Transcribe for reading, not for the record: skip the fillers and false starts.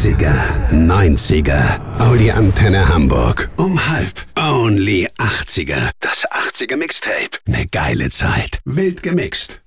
80er, 90er. Audi Antenne Hamburg. Um 1:30. Only 80er. Das 80er Mixtape. Ne geile Zeit. Wild gemixt.